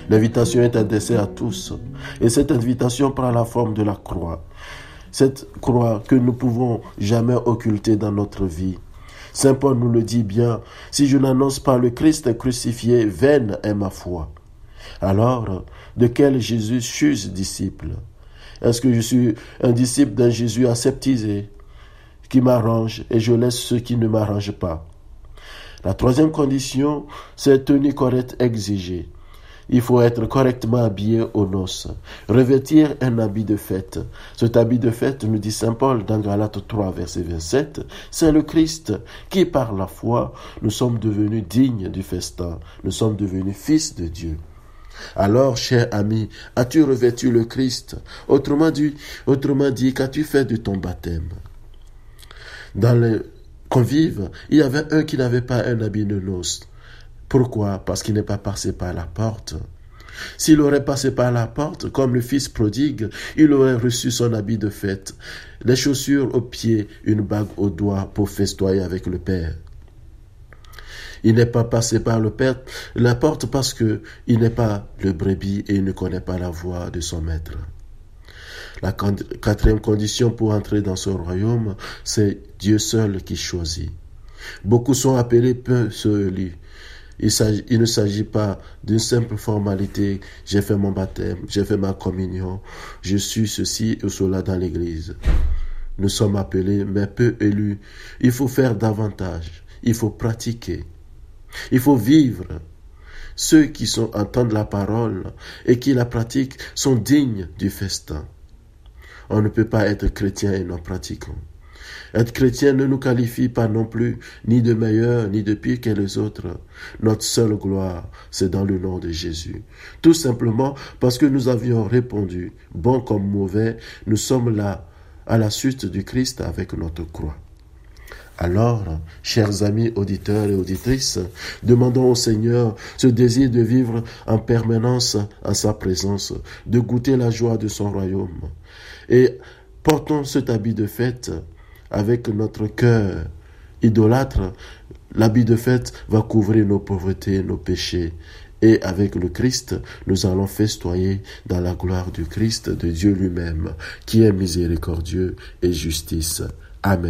L'invitation est adressée à tous. Et cette invitation prend la forme de la croix. Cette croix que nous ne pouvons jamais occulter dans notre vie. Saint Paul nous le dit bien, « Si je n'annonce pas le Christ crucifié, vaine est ma foi. » Alors, de quel Jésus suis-je disciple? Est-ce que je suis un disciple d'un Jésus aseptisé, qui m'arrange et je laisse ceux qui ne m'arrangent pas? La troisième condition, c'est tenue correcte exigée. Il faut être correctement habillé aux noces, revêtir un habit de fête. Cet habit de fête, nous dit saint Paul dans Galates 3, verset 27, c'est le Christ qui, par la foi, nous sommes devenus dignes du festin. Nous sommes devenus fils de Dieu. Alors, cher ami, as-tu revêtu le Christ? Autrement dit, qu'as-tu fait de ton baptême? Dans les convives, il y avait un qui n'avait pas un habit de noces. Pourquoi? Parce qu'il n'est pas passé par la porte. S'il aurait passé par la porte, comme le fils prodigue, il aurait reçu son habit de fête, des chaussures aux pieds, une bague au doigt pour festoyer avec le Père. Il n'est pas passé par la porte parce qu'il n'est pas le brebis et il ne connaît pas la voix de son maître. La quatrième condition pour entrer dans ce royaume, c'est Dieu seul qui choisit. Beaucoup sont appelés, peu sont élus. Il ne s'agit pas d'une simple formalité, j'ai fait mon baptême, j'ai fait ma communion, je suis ceci ou cela dans l'église. Nous sommes appelés, mais peu élus. Il faut faire davantage, il faut pratiquer, il faut vivre. Ceux qui entendent la parole et qui la pratiquent sont dignes du festin. On ne peut pas être chrétien et non pratiquant. Être chrétien ne nous qualifie pas non plus ni de meilleur ni de pire que les autres. Notre seule gloire, c'est dans le nom de Jésus. Tout simplement parce que nous avions répondu, bon comme mauvais, nous sommes là, à la suite du Christ avec notre croix. Alors, chers amis auditeurs et auditrices, demandons au Seigneur ce désir de vivre en permanence en sa présence, de goûter la joie de son royaume. Et portons cet habit de fête avec notre cœur idolâtre. L'habit de fête va couvrir nos pauvretés, nos péchés. Et avec le Christ, nous allons festoyer dans la gloire du Christ, de Dieu lui-même, qui est miséricordieux et justice. Amen.